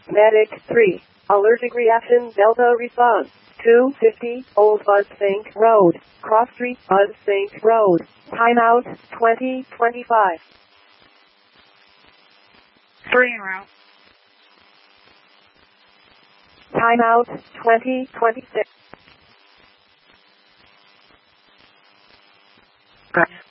Medic 3. Allergic reaction Delta response. 250 Old Bud Sink Road. Cross Street Bud Sink Road. Timeout 2025. 3 en route. Timeout 2026. Okay.